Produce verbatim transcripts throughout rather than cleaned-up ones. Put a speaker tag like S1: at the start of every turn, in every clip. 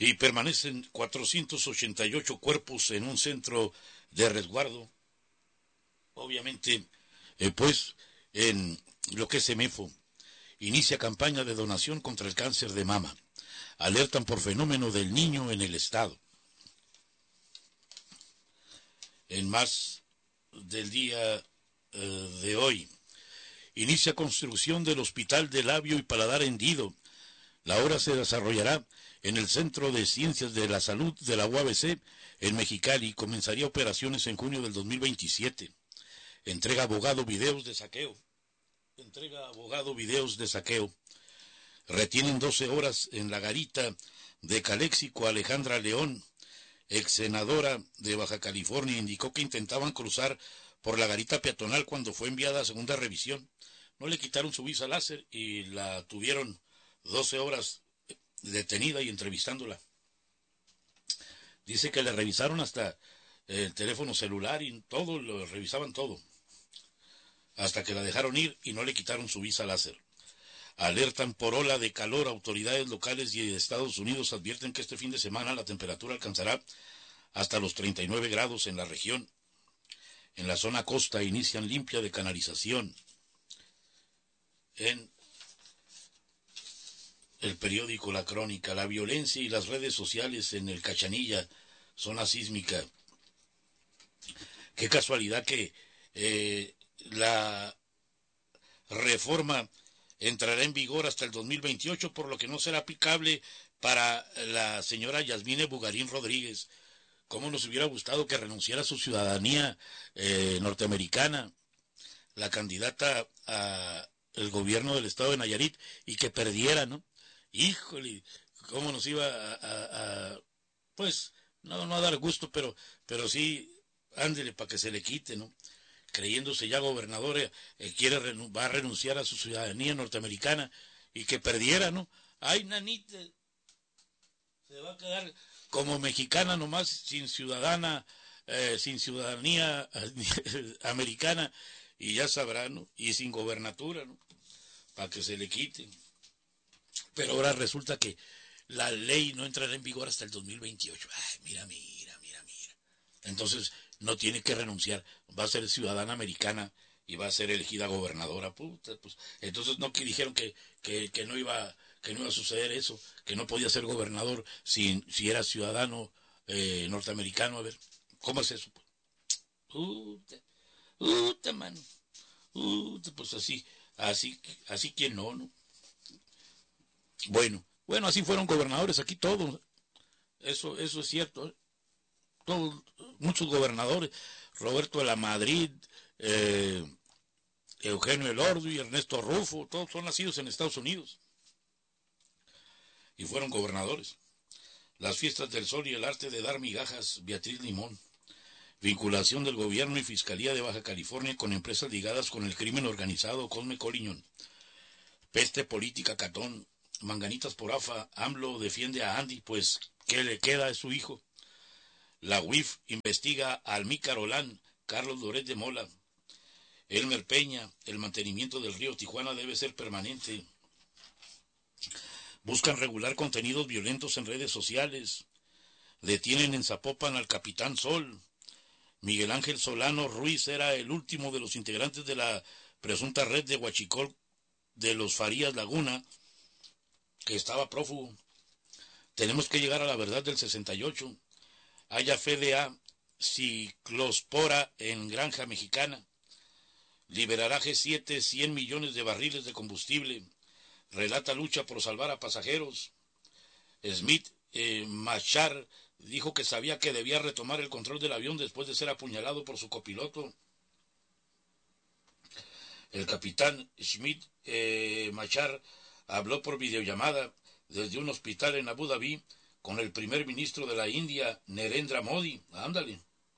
S1: y permanecen cuatrocientos ochenta y ocho cuerpos en un centro de resguardo. Obviamente, eh, pues, en lo que es Semefo, inicia campaña de donación contra el cáncer de mama. Alertan por fenómeno del niño en el estado. En más del día eh, de hoy, inicia construcción del Hospital de Labio y Paladar Hendido. La obra se desarrollará en el Centro de Ciencias de la Salud de la U A B C en Mexicali y comenzaría operaciones en junio del dos mil veintisiete. Entrega abogado videos de saqueo. Entrega abogado videos de saqueo. Retienen doce horas en la garita de Caléxico a Alejandra León. Ex senadora de Baja California indicó que intentaban cruzar por la garita peatonal cuando fue enviada a segunda revisión. No le quitaron su visa láser y la tuvieron doce horas detenida y entrevistándola. Dice que le revisaron hasta el teléfono celular y todo, lo revisaban todo. Hasta que la dejaron ir y no le quitaron su visa láser. Alertan por ola de calor. Autoridades locales y de Estados Unidos advierten que este fin de semana la temperatura alcanzará hasta los treinta y nueve grados en la región. En la zona costa inician limpia de canalización. En el periódico La Crónica, la violencia y las redes sociales en el Cachanilla, zona sísmica. Qué casualidad que eh, la reforma entrará en vigor hasta el dos mil veintiocho, por lo que no será aplicable para la señora Yasmine Bugarín Rodríguez. ¿Cómo nos hubiera gustado que renunciara a su ciudadanía eh, norteamericana, la candidata al gobierno del estado de Nayarit, y que perdiera, ¿no? Híjole, cómo nos iba a, a, a pues, no, no a dar gusto, pero, pero sí, ándele para que se le quite, ¿no? Creyéndose ya gobernador, eh, quiere va a renunciar a su ciudadanía norteamericana y que perdiera, ¿no? Ay, nanita, se va a quedar como mexicana nomás, sin ciudadana, eh, sin ciudadanía eh, americana, y ya sabrá, ¿no? Y sin gobernatura, ¿no? Para que se le quite. Pero ahora resulta que la ley no entrará en vigor hasta el dos mil veintiocho. Ay, mira, mira, mira, mira. Entonces no tiene que renunciar, va a ser ciudadana americana y va a ser elegida gobernadora. Puta, pues, entonces no que dijeron que, que, que no iba que no iba a suceder eso, que no podía ser gobernador si, si era ciudadano eh, norteamericano. A ver, ¿cómo es eso? Puta, puta, mano. Puta, pues así, así, así que no, ¿no? Bueno, bueno, así fueron gobernadores aquí todos. Eso, eso es cierto, ¿eh? Todos, muchos gobernadores, Roberto de la Madrid, eh, Eugenio Elordi, Ernesto Rufo, todos son nacidos en Estados Unidos y fueron gobernadores. Las fiestas del sol y el arte de dar migajas, Beatriz Limón. Vinculación del gobierno y Fiscalía de Baja California con empresas ligadas con el crimen organizado, Cosme Coliñón. Peste política, Catón. Manganitas por AFA, AMLO defiende a Andy, pues ¿qué le queda a su hijo? La U I F investiga a Almícar Olán, Carlos Loret de Mola. Elmer Peña, el mantenimiento del río Tijuana debe ser permanente. Buscan regular contenidos violentos en redes sociales. Detienen en Zapopan al Capitán Sol. Miguel Ángel Solano Ruiz era el último de los integrantes de la presunta red de Huachicol de los Farías Laguna, que estaba prófugo. Tenemos que llegar a la verdad del sesenta y ocho. Haya F D A ciclospora en granja mexicana. Liberará G siete cien millones de barriles de combustible. Relata lucha por salvar a pasajeros. Smith eh, Machar dijo que sabía que debía retomar el control del avión después de ser apuñalado por su copiloto. El capitán Schmidt eh, Machar habló por videollamada desde un hospital en Abu Dhabi con el primer ministro de la India, Narendra Modi. Ándale.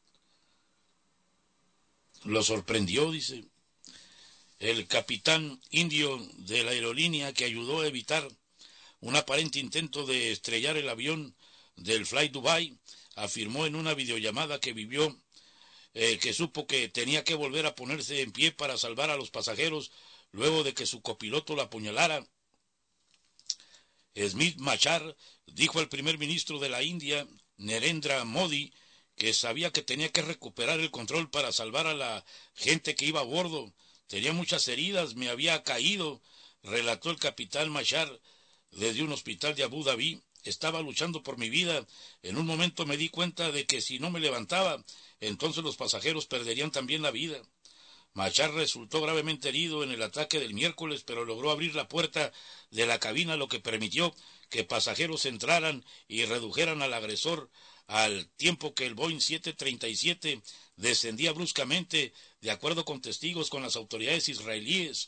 S1: Lo sorprendió, dice. El capitán indio de la aerolínea que ayudó a evitar un aparente intento de estrellar el avión del Fly Dubai afirmó en una videollamada que vivió, eh, que supo que tenía que volver a ponerse en pie para salvar a los pasajeros luego de que su copiloto la apuñalara. Smith Machar dijo al primer ministro de la India, Narendra Modi, que sabía que tenía que recuperar el control para salvar a la gente que iba a bordo. Tenía muchas heridas, me había caído, relató el capitán Machar desde un hospital de Abu Dhabi. Estaba luchando por mi vida. En un momento me di cuenta de que si no me levantaba, entonces los pasajeros perderían también la vida. Machar resultó gravemente herido en el ataque del miércoles, pero logró abrir la puerta de la cabina, lo que permitió que pasajeros entraran y redujeran al agresor al tiempo que el Boeing siete treinta y siete descendía bruscamente, de acuerdo con testigos con las autoridades israelíes.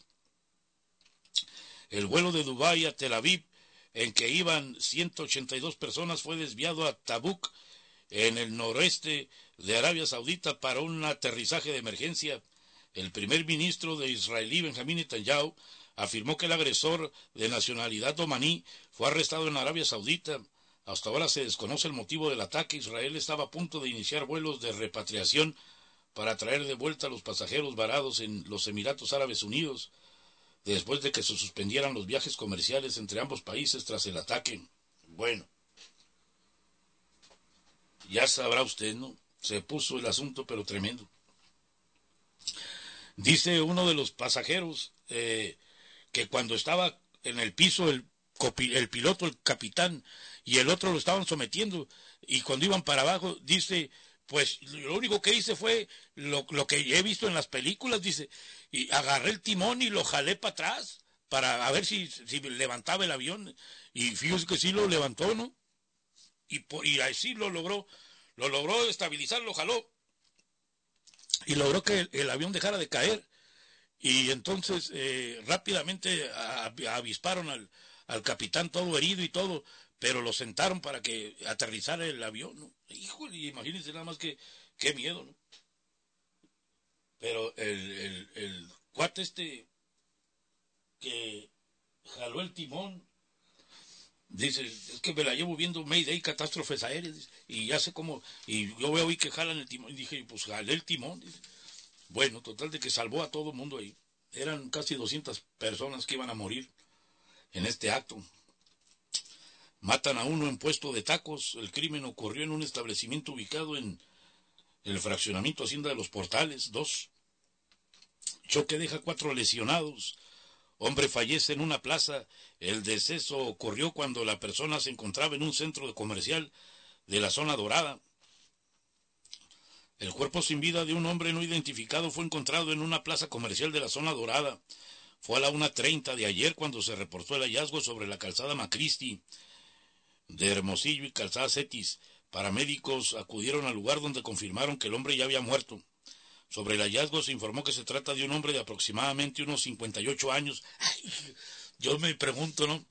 S1: El vuelo de Dubái a Tel Aviv, en que iban ciento ochenta y dos personas, fue desviado a Tabuk, en el noroeste de Arabia Saudita, para un aterrizaje de emergencia. El primer ministro de israelí, Benjamín Netanyahu, afirmó que el agresor de nacionalidad omaní fue arrestado en Arabia Saudita. Hasta ahora se desconoce el motivo del ataque. Israel estaba a punto de iniciar vuelos de repatriación para traer de vuelta a los pasajeros varados en los Emiratos Árabes Unidos, después de que se suspendieran los viajes comerciales entre ambos países tras el ataque. Bueno, ya sabrá usted, ¿no? Se puso el asunto, pero tremendo. Dice uno de los pasajeros eh, que cuando estaba en el piso el, el piloto, el capitán, y el otro lo estaban sometiendo, y cuando iban para abajo, dice, pues lo único que hice fue lo, lo que he visto en las películas, dice, y agarré el timón y lo jalé para atrás, para a ver si, si levantaba el avión, y fíjese que sí lo levantó, ¿no? Y, por, y así lo logró, lo logró estabilizar, lo jaló, y logró que el, el avión dejara de caer, y entonces eh, rápidamente a, a, avisparon al, al capitán todo herido y todo, pero lo sentaron para que aterrizara el avión, ¿no? Híjole, imagínense nada más que qué miedo, ¿no? Pero el, el, el cuate este que jaló el timón, dice, es que me la llevo viendo Mayday, catástrofes aéreas, y ya sé cómo, y yo veo ahí que jalan el timón, y dije, pues jalé el timón, dice. Bueno, total de que salvó a todo el mundo ahí. Eran casi doscientas personas que iban a morir en este acto. Matan a uno en puesto de tacos. El crimen ocurrió en un establecimiento ubicado en el fraccionamiento Hacienda de los Portales. Dos. Choque deja cuatro lesionados. Hombre fallece en una plaza. El deceso ocurrió cuando la persona se encontraba en un centro comercial de la zona dorada. El cuerpo sin vida de un hombre no identificado fue encontrado en una plaza comercial de la zona dorada. Fue a la una treinta de ayer cuando se reportó el hallazgo sobre la calzada Macristi de Hermosillo y calzada Cetis. Paramédicos acudieron al lugar donde confirmaron que el hombre ya había muerto. Sobre el hallazgo se informó que se trata de un hombre de aproximadamente unos cincuenta y ocho años. Ay, yo me pregunto, ¿no?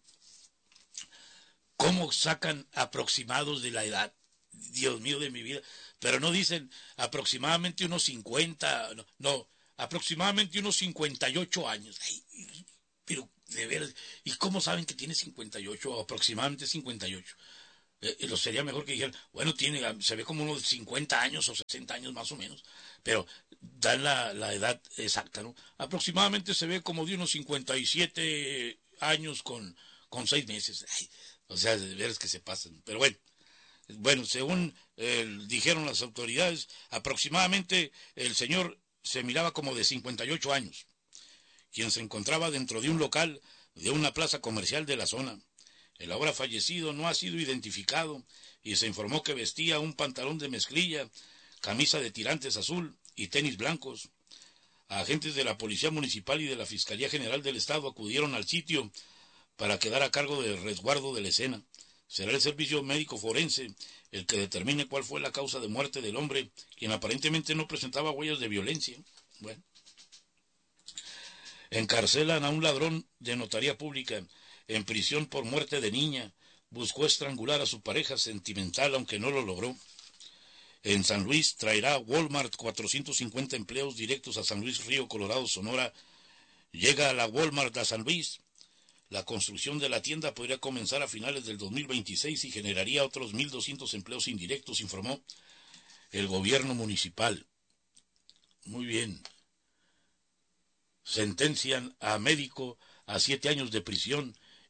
S1: ¿Cómo sacan aproximados de la edad? Dios mío de mi vida. Pero no dicen aproximadamente unos cincuenta, no, no aproximadamente unos cincuenta y ocho años. Ay, pero de veras, ¿y cómo saben que tiene cincuenta y ocho o aproximadamente cincuenta y ocho? Eh, lo sería mejor que dijeran, bueno, tiene, se ve como unos cincuenta años o sesenta años más o menos, pero dan la, la edad exacta, ¿no? Aproximadamente se ve como de unos cincuenta y siete años con, con seis meses. Ay, o sea, de veras que se pasan, pero bueno. Bueno, según eh, dijeron las autoridades, aproximadamente el señor se miraba como de cincuenta y ocho años, quien se encontraba dentro de un local de una plaza comercial de la zona. El ahora fallecido no ha sido identificado y se informó que vestía un pantalón de mezclilla, camisa de tirantes azul y tenis blancos. Agentes de la Policía Municipal y de la Fiscalía General del Estado acudieron al sitio para quedar a cargo del resguardo de la escena. Será el servicio médico forense el que determine cuál fue la causa de muerte del hombre, quien aparentemente no presentaba huellas de violencia. Bueno. Encarcelan a un ladrón de notaría pública en prisión por muerte de niña. Buscó estrangular a su pareja sentimental, aunque no lo logró. En San Luis traerá Walmart cuatrocientos cincuenta empleos directos a San Luis Río Colorado, Sonora. Llega a la Walmart a San Luis. La construcción de la tienda podría comenzar a finales del dos mil veintiséis y generaría otros mil doscientos empleos indirectos, informó el gobierno municipal. Muy bien. Sentencian a médico a siete años de prisión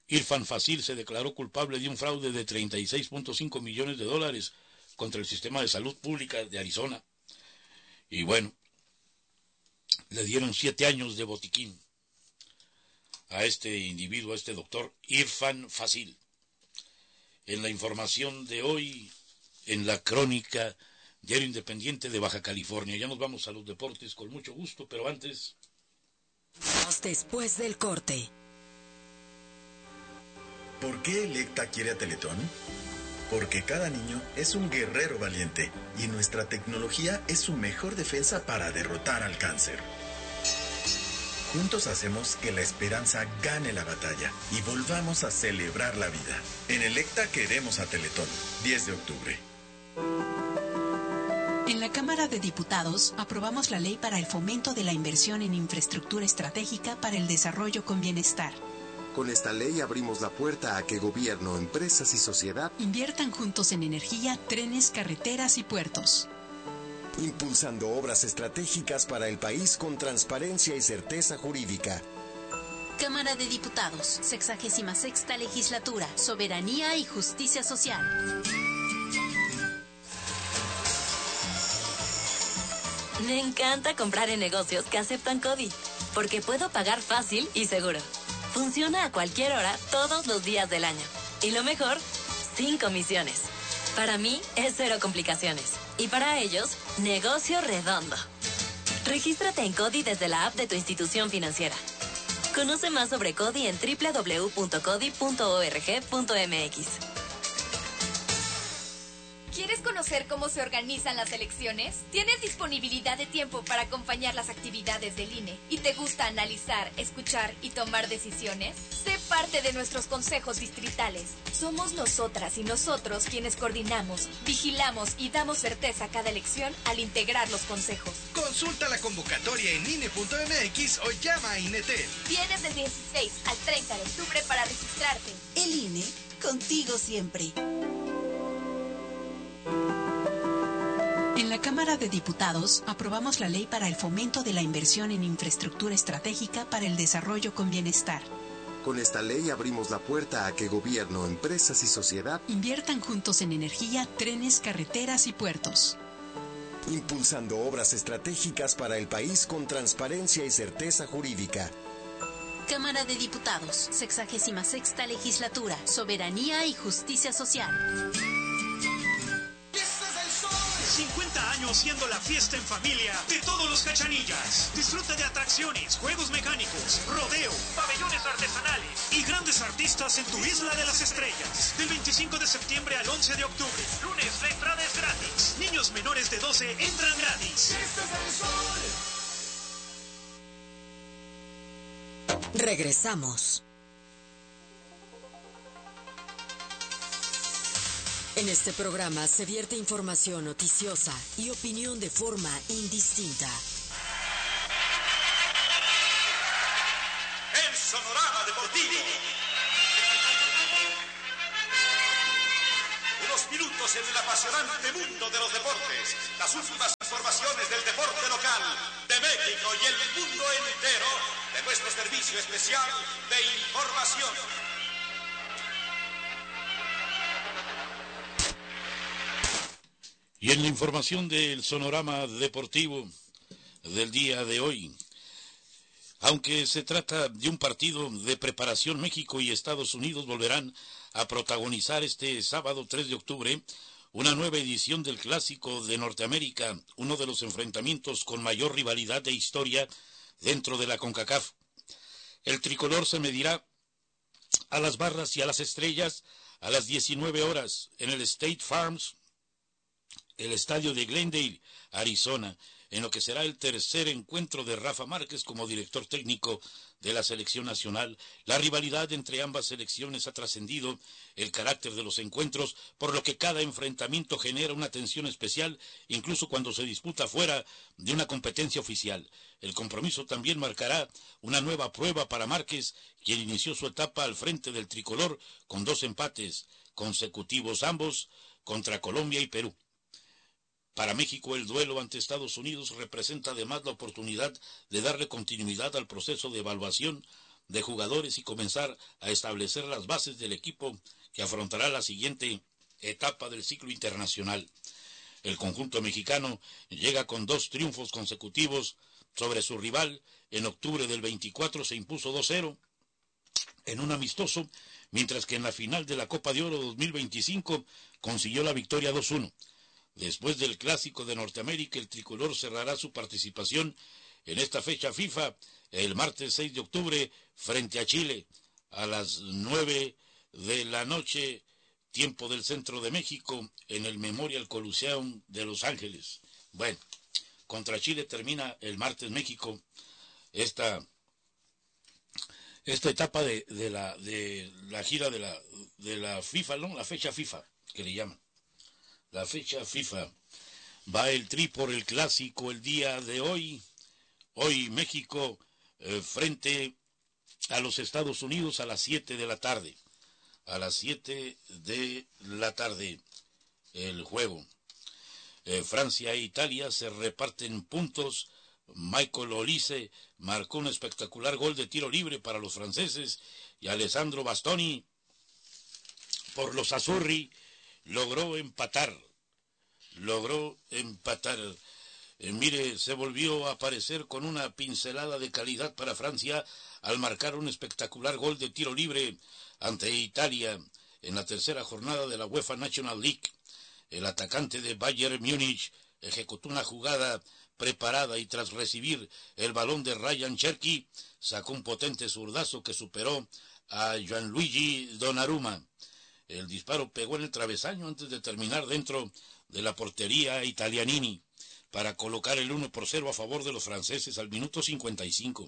S1: Irfan Fazil se declaró culpable de un fraude de treinta y seis punto cinco millones de dólares contra el sistema de salud pública de Arizona. Y bueno, le dieron siete años de botiquín a este individuo, a este doctor Irfan Fazil. En la información de hoy, en la crónica Diario Independiente de Baja California. Ya nos vamos a los deportes con mucho gusto, pero antes...
S2: Después del corte.
S3: ¿Por qué Electa quiere a Teletón? Porque cada niño es un guerrero valiente y nuestra tecnología es su mejor defensa para derrotar al cáncer. Juntos hacemos que la esperanza gane la batalla y volvamos a celebrar la vida. En Electa queremos a Teletón. diez de octubre.
S2: En la Cámara de Diputados aprobamos la ley para el fomento de la inversión en infraestructura estratégica para el desarrollo con bienestar.
S4: Con esta ley abrimos la puerta a que gobierno, empresas y sociedad
S2: inviertan juntos en energía, trenes, carreteras y puertos.
S4: Impulsando obras estratégicas para el país con transparencia y certeza jurídica.
S5: Cámara de Diputados, sexagésima sexta legislatura, soberanía y justicia social.
S6: Me encanta comprar en negocios que aceptan CODI, porque puedo pagar fácil y seguro. Funciona a cualquier hora, todos los días del año. Y lo mejor, sin comisiones. Para mí, es cero complicaciones. Y para ellos, negocio redondo. Regístrate en CODI desde la app de tu institución financiera. Conoce más sobre CODI en doble u doble u doble u punto codi punto org punto m x.
S7: ¿Quieres conocer cómo se organizan las elecciones? ¿Tienes disponibilidad de tiempo para acompañar las actividades del I N E y te gusta analizar, escuchar y tomar decisiones? Sé parte de nuestros consejos distritales. Somos nosotras y nosotros quienes coordinamos, vigilamos y damos certeza a cada elección al integrar los consejos.
S8: Consulta la convocatoria en I N E punto m x o llama a INETEL.
S7: Tienes del dieciséis al treinta de octubre para registrarte.
S2: El I N E, contigo siempre. En la Cámara de Diputados aprobamos la ley para el fomento de la inversión en infraestructura estratégica para el desarrollo con bienestar.
S4: Con esta ley abrimos la puerta a que gobierno, empresas y sociedad
S2: inviertan juntos en energía, trenes, carreteras y puertos.
S4: Impulsando obras estratégicas para el país con transparencia y certeza jurídica.
S5: Cámara de Diputados, sexagésima sexta legislatura, soberanía y justicia social.
S9: cincuenta años siendo la fiesta en familia de todos los Cachanillas. Disfruta de atracciones, juegos mecánicos, rodeo, pabellones artesanales y grandes artistas en tu Isla de las Estrellas. Del veinticinco de septiembre al once de octubre. Lunes la entrada es gratis. Niños menores de doce entran gratis.
S2: Regresamos. En este programa se vierte información noticiosa y opinión de forma indistinta.
S10: El Sonorama Deportivo. Unos minutos en el apasionante mundo de los deportes. Las últimas informaciones del deporte local, de México y el mundo entero, de nuestro servicio especial de información.
S1: Y en la información del Sonorama Deportivo del día de hoy, aunque se trata de un partido de preparación, México y Estados Unidos volverán a protagonizar este sábado tres de octubre una nueva edición del Clásico de Norteamérica, uno de los enfrentamientos con mayor rivalidad de historia dentro de la CONCACAF. El tricolor se medirá a las barras y a las estrellas a las diecinueve horas en el State Farms, el estadio de Glendale, Arizona, en lo que será el tercer encuentro de Rafa Márquez como director técnico de la selección nacional. La rivalidad entre ambas selecciones ha trascendido el carácter de los encuentros, por lo que cada enfrentamiento genera una tensión especial, incluso cuando se disputa fuera de una competencia oficial. El compromiso también marcará una nueva prueba para Márquez, quien inició su etapa al frente del tricolor con dos empates consecutivos, ambos contra Colombia y Perú. Para México, el duelo ante Estados Unidos representa además la oportunidad de darle continuidad al proceso de evaluación de jugadores y comenzar a establecer las bases del equipo que afrontará la siguiente etapa del ciclo internacional. El conjunto mexicano llega con dos triunfos consecutivos sobre su rival. En octubre del veinticuatro se impuso dos cero en un amistoso, mientras que en la final de la Copa de Oro dos mil veinticinco consiguió la victoria dos uno. Después del Clásico de Norteamérica, el tricolor cerrará su participación en esta fecha FIFA el martes seis de octubre frente a Chile a las nueve de la noche, tiempo del centro de México, en el Memorial Coliseum de Los Ángeles. Bueno, contra Chile termina el martes México esta, esta etapa de, de, la, de la gira de la, de la FIFA, ¿no? La fecha FIFA, que le llaman. La fecha FIFA. Va el Tri por el Clásico el día de hoy. Hoy México eh, frente a los Estados Unidos a las siete de la tarde. A las siete de la tarde el juego. Eh, Francia e Italia se reparten puntos. Michael Olise marcó un espectacular gol de tiro libre para los franceses y Alessandro Bastoni por los Azzurri logró empatar. Logró empatar. Eh, mire, se volvió a aparecer con una pincelada de calidad para Francia al marcar un espectacular gol de tiro libre ante Italia en la tercera jornada de la UEFA National League. El atacante de Bayern Múnich ejecutó una jugada preparada y tras recibir el balón de Ryan Cherky sacó un potente zurdazo que superó a Gianluigi Donnarumma. El disparo pegó en el travesaño antes de terminar dentro de la portería Italianini para colocar el uno por cero a favor de los franceses al minuto cincuenta y cinco.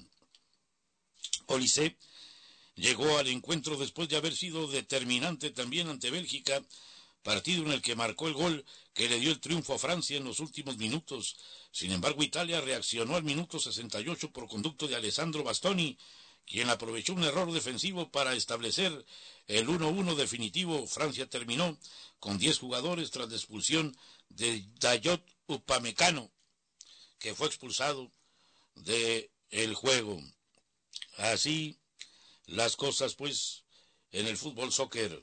S1: Olise llegó al encuentro después de haber sido determinante también ante Bélgica, partido en el que marcó el gol que le dio el triunfo a Francia en los últimos minutos. Sin embargo, Italia reaccionó al minuto sesenta y ocho por conducto de Alessandro Bastoni, quien aprovechó un error defensivo para establecer el uno uno definitivo. Francia terminó con diez jugadores tras la expulsión de Dayot Upamecano, que fue expulsado del juego. Así las cosas, pues, en el fútbol soccer.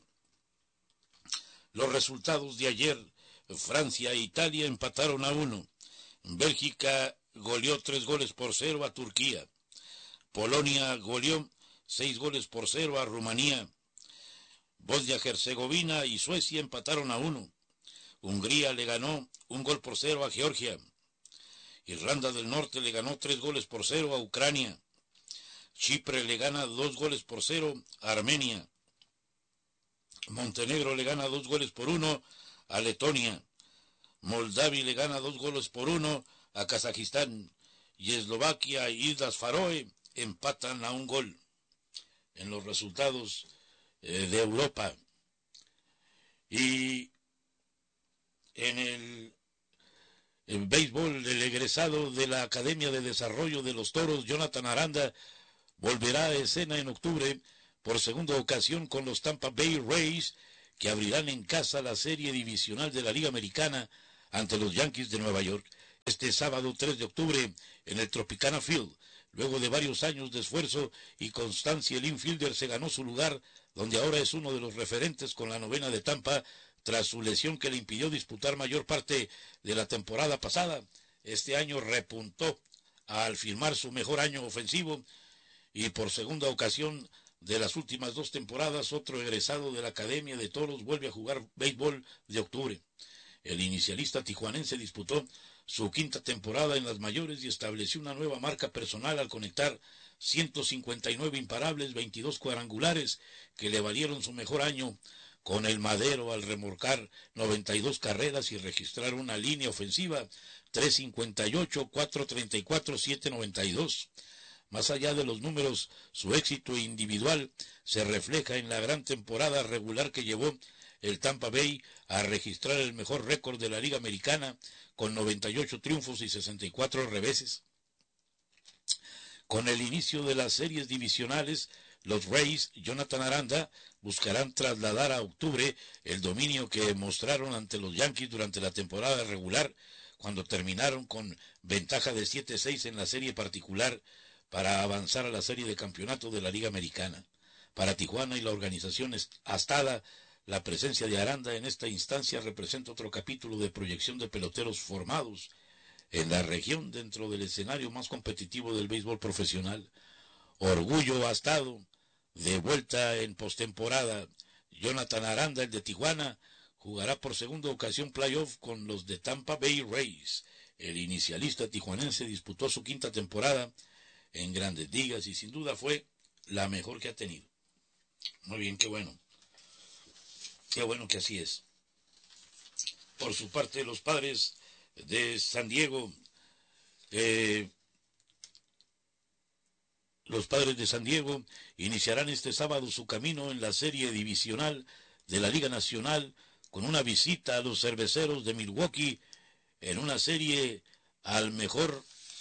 S1: Los resultados de ayer: Francia e Italia empataron a uno. Bélgica goleó tres goles por cero a Turquía. Polonia goleó seis goles por cero a Rumanía. Bosnia-Herzegovina y Suecia empataron a uno. Hungría le ganó un gol por cero a Georgia. Irlanda del Norte le ganó tres goles por cero a Ucrania. Chipre le gana dos goles por cero a Armenia. Montenegro le gana dos goles por uno a Letonia. Moldavia le gana dos goles por uno a Kazajistán. Y Eslovaquia y Islas Faroe empatan a un gol. En los resultados eh, de Europa. Y en el, el béisbol, el egresado de la Academia de Desarrollo de los Toros, Jonathan Aranda, volverá a escena en octubre por segunda ocasión con los Tampa Bay Rays, que abrirán en casa la serie divisional de la Liga Americana ante los Yankees de Nueva York este sábado tres de octubre en el Tropicana Field. Luego de varios años de esfuerzo y constancia, el infielder se ganó su lugar, donde ahora es uno de los referentes con la novena de Tampa, tras su lesión que le impidió disputar mayor parte de la temporada pasada. Este año repuntó al firmar su mejor año ofensivo y por segunda ocasión de las últimas dos temporadas, otro egresado de la Academia de Toros vuelve a jugar béisbol de octubre. El inicialista tijuanense disputó su quinta temporada en las mayores y estableció una nueva marca personal al conectar ciento cincuenta y nueve imparables, veintidós cuadrangulares que le valieron su mejor año con el Madero al remolcar noventa y dos carreras y registrar una línea ofensiva tres cincuenta y ocho, cuatro treinta y cuatro, siete noventa y dos. Más allá de los números, su éxito individual se refleja en la gran temporada regular que llevó el Tampa Bay a registrar el mejor récord de la Liga Americana con noventa y ocho triunfos y sesenta y cuatro reveses. Con el inicio de las series divisionales, los Rays, Jonathan Aranda, buscarán trasladar a octubre el dominio que mostraron ante los Yankees durante la temporada regular, cuando terminaron con ventaja de siete seis en la serie particular para avanzar a la serie de campeonato de la Liga Americana. Para Tijuana y la organización Astada, la presencia de Aranda en esta instancia representa otro capítulo de proyección de peloteros formados en la región dentro del escenario más competitivo del béisbol profesional. Orgullo Astado, de vuelta en postemporada. Jonathan Aranda, el de Tijuana, jugará por segunda ocasión playoff con los de Tampa Bay Rays. El inicialista tijuanense disputó su quinta temporada en Grandes Ligas y sin duda fue la mejor que ha tenido. Muy bien, qué bueno. Qué bueno que así es. Por su parte, los Padres de San Diego, eh, los Padres de San Diego iniciarán este sábado su camino en la serie divisional de la Liga Nacional con una visita a los Cerveceros de Milwaukee en una serie al mejor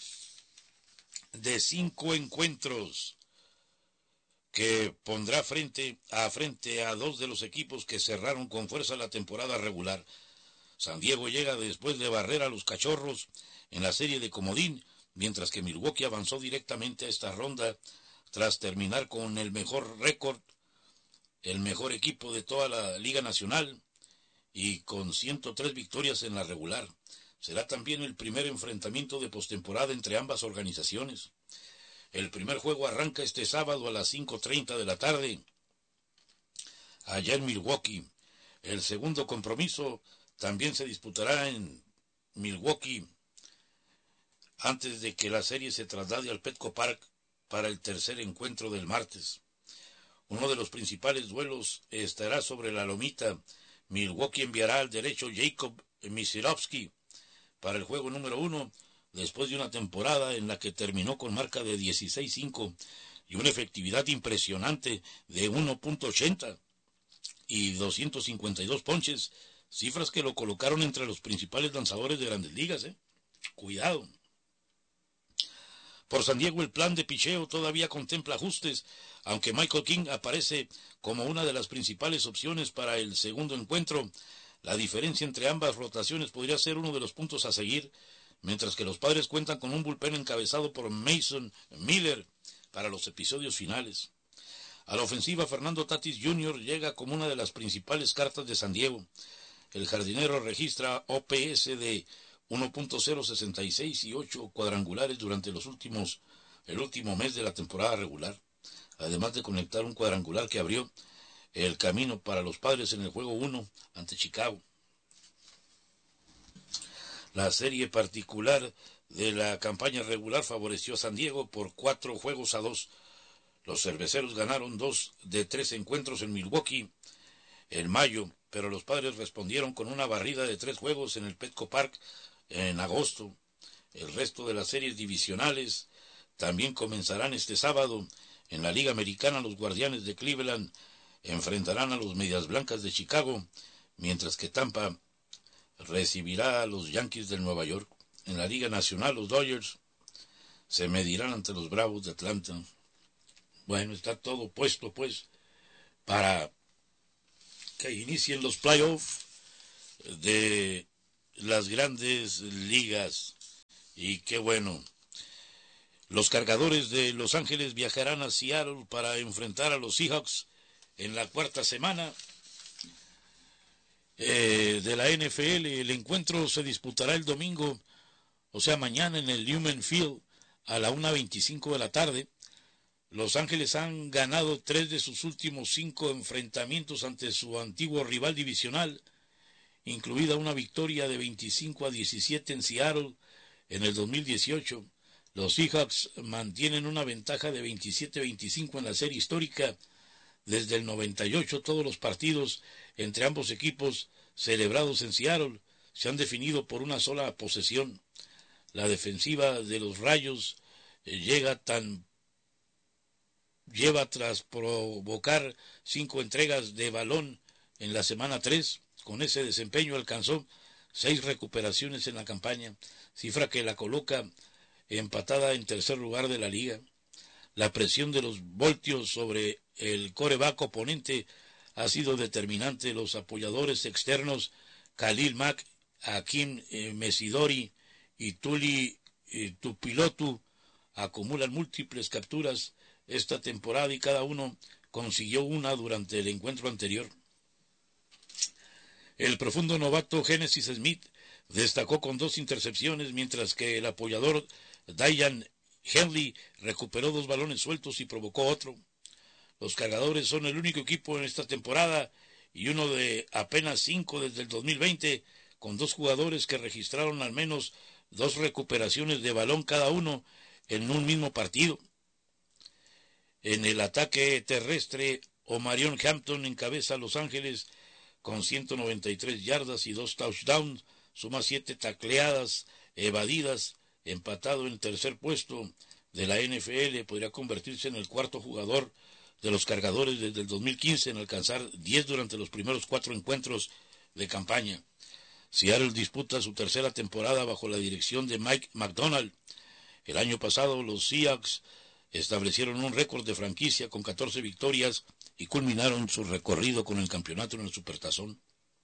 S1: de cinco encuentros que pondrá frente a frente a dos de los equipos que cerraron con fuerza la temporada regular. San Diego llega después de barrer a los Cachorros en la serie de comodín, mientras que Milwaukee avanzó directamente a esta ronda tras terminar con el mejor récord, el mejor equipo de toda la Liga Nacional y con ciento tres victorias en la regular. Será también el primer enfrentamiento de postemporada entre ambas organizaciones. El primer juego arranca este sábado a las cinco treinta de la tarde, allá en Milwaukee. El segundo compromiso también se disputará en Milwaukee, antes de que la serie se traslade al Petco Park para el tercer encuentro del martes. Uno de los principales duelos estará sobre la lomita. Milwaukee enviará al derecho Jacob Misirovsky para el juego número uno, después de una temporada en la que terminó con marca de dieciséis cinco y una efectividad impresionante de uno punto ochenta y doscientos cincuenta y dos ponches, cifras que lo colocaron entre los principales lanzadores de Grandes Ligas, ¿eh? Cuidado. Por San Diego el plan de picheo todavía contempla ajustes, aunque Michael King aparece como una de las principales opciones para el segundo encuentro. La diferencia entre ambas rotaciones podría ser uno de los puntos a seguir, mientras que los Padres cuentan con un bullpen encabezado por Mason Miller para los episodios finales. A la ofensiva, Fernando Tatis junior llega como una de las principales cartas de San Diego. El jardinero registra O P S de uno punto cero sesenta y seis y ocho cuadrangulares durante los últimos, el último mes de la temporada regular, además de conectar un cuadrangular que abrió el camino para los Padres en el juego uno ante Chicago. La serie particular de la campaña regular favoreció a San Diego por cuatro juegos a dos. Los cerveceros ganaron dos de tres encuentros en Milwaukee en mayo, pero los Padres respondieron con una barrida de tres juegos en el Petco Park en agosto. El resto de las series divisionales también comenzarán este sábado. En la Liga Americana, los Guardianes de Cleveland enfrentarán a los Medias Blancas de Chicago, mientras que Tampa recibirá a los Yankees de Nueva York. En la Liga Nacional, los Dodgers se medirán ante los Bravos de Atlanta. Bueno, está todo puesto, pues, para que inicien los playoffs de las Grandes Ligas. Y qué bueno. Los Cargadores de Los Ángeles viajarán a Seattle para enfrentar a los Seahawks en la cuarta semana eh, de la N F L. El encuentro se disputará el domingo, o sea, mañana en el Newman Field a la una veinticinco de la tarde. Los Ángeles han ganado tres de sus últimos cinco enfrentamientos ante su antiguo rival divisional, incluida una victoria de veinticinco a diecisiete en Seattle en el dos mil dieciocho. Los Seahawks mantienen una ventaja de veintisiete a veinticinco en la serie histórica. Desde el noventa y ocho, todos los partidos entre ambos equipos celebrados en Seattle se han definido por una sola posesión. La defensiva de los Rayos eh, llega tan lleva tras provocar cinco entregas de balón en la semana tres. Con ese desempeño alcanzó seis recuperaciones en la campaña, cifra que la coloca empatada en tercer lugar de la liga. La presión de los voltios sobre el quarterback oponente ha sido determinante. Los apoyadores externos Khalil Mack, Hakim eh, Mesidori y Tuli eh, Tupilotu acumulan múltiples capturas esta temporada y cada uno consiguió una durante el encuentro anterior. El profundo novato Genesis Smith destacó con dos intercepciones, mientras que el apoyador Diane Henley recuperó dos balones sueltos y provocó otro. Los Cargadores son el único equipo en esta temporada y uno de apenas cinco desde el dos mil veinte, con dos jugadores que registraron al menos dos recuperaciones de balón cada uno en un mismo partido. En el ataque terrestre, Omarion Hampton encabeza a Los Ángeles con ciento noventa y tres yardas y dos touchdowns, suma siete tacleadas evadidas, empatado en el tercer puesto de la N F L, podría convertirse en el cuarto jugador de los Cargadores desde el dos mil quince en alcanzar diez durante los primeros cuatro encuentros de campaña. Seattle disputa su tercera temporada bajo la dirección de Mike McDonald. El año pasado los Seahawks establecieron un récord de franquicia con catorce victorias y culminaron su recorrido con el campeonato en el Supertazón.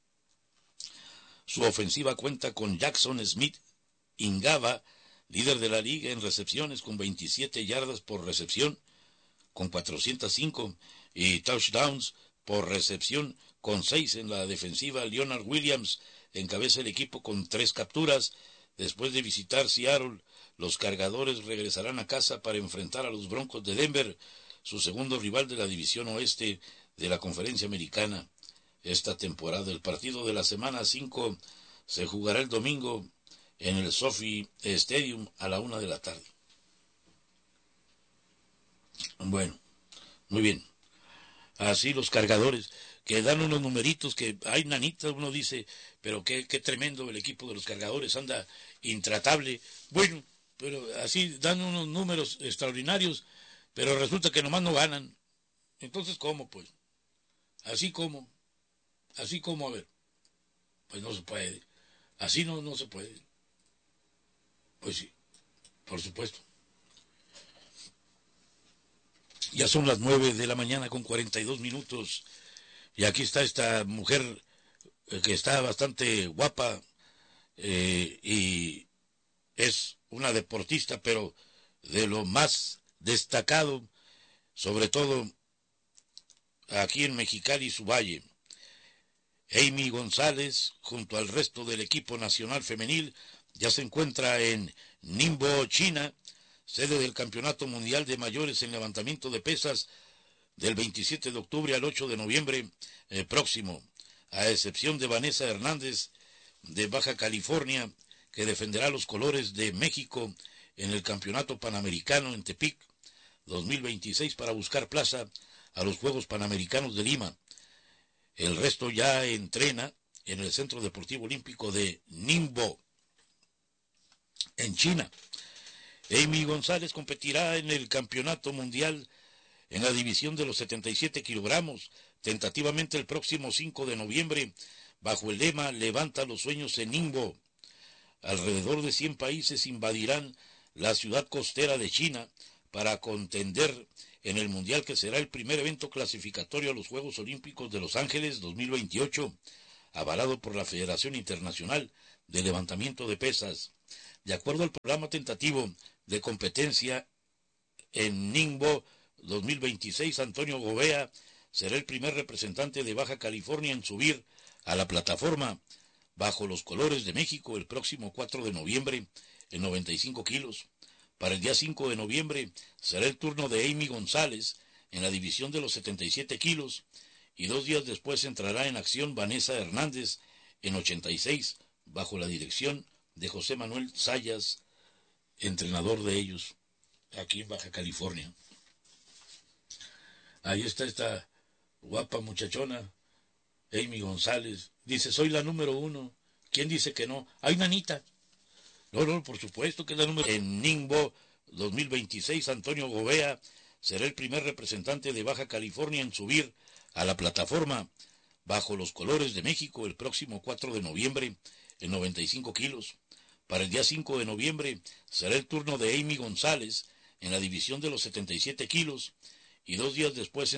S1: Su ofensiva cuenta con Jackson Smith Ingava, líder de la liga en recepciones con veintisiete yardas por recepción, con cuatrocientos cinco, y touchdowns por recepción con seis. En la defensiva, Leonard Williams encabeza el equipo con tres capturas. Después de visitar Seattle, los Cargadores regresarán a casa para enfrentar a los Broncos de Denver, su segundo rival de la división oeste de la Conferencia Americana. Esta temporada, el partido de la semana cinco se jugará el domingo en el SoFi Stadium a la una de la tarde. Bueno, muy bien. Así los Cargadores, que dan unos numeritos que hay nanitas, uno dice, pero qué, qué tremendo el equipo de los Cargadores, anda intratable. Bueno, pero así dan unos números extraordinarios, pero resulta que nomás no ganan. Entonces, ¿cómo, pues? Así como, así como, a ver, pues no se puede. Así no, no se puede. Pues sí, por supuesto. Ya son las nueve de la mañana con cuarenta y dos minutos. Y aquí está esta mujer eh, que está bastante guapa eh, y es una deportista, pero de lo más destacado, sobre todo aquí en Mexicali y su valle. Amy González, junto al resto del equipo nacional femenil, ya se encuentra en Ningbo, China, sede del Campeonato Mundial de Mayores en levantamiento de pesas del veintisiete de octubre al ocho de noviembre eh, próximo, a excepción de Vanessa Hernández de Baja California, que defenderá los colores de México en el Campeonato Panamericano en Tepic dos mil veintiséis para buscar plaza a los Juegos Panamericanos de Lima. El resto ya entrena en el Centro Deportivo Olímpico de Ningbo, en China. Amy González competirá en el Campeonato Mundial en la división de los setenta y siete kilogramos, tentativamente el próximo cinco de noviembre, bajo el lema Levanta los sueños en Ningbo. Alrededor de cien países invadirán la ciudad costera de China para contender en el Mundial, que será el primer evento clasificatorio a los Juegos Olímpicos de Los Ángeles dos mil veintiocho, avalado por la Federación Internacional de Levantamiento de Pesas. De acuerdo al programa tentativo de competencia en Ningbo dos mil veintiséis, Antonio Gobea será el primer representante de Baja California en subir a la plataforma bajo los colores de México el próximo cuatro de noviembre en noventa y cinco kilos. Para el día cinco de noviembre será el turno de Amy González en la división de los setenta y siete kilos y dos días después entrará en acción Vanessa Hernández en ochenta y seis bajo la dirección de José Manuel Sayas, entrenador de ellos aquí en Baja California. Ahí está esta guapa muchachona, Amy González. Dice, soy la número uno. ¿Quién dice que no? ¡Ay, nanita! No, no, por supuesto que es la número uno. En Ningbo dos mil veintiséis, Antonio Gobea será el primer representante de Baja California en subir a la plataforma bajo los colores de México el próximo cuatro de noviembre en noventa y cinco kilos. Para el día cinco de noviembre será el turno de Amy González en la división de los setenta y siete kilos y dos días después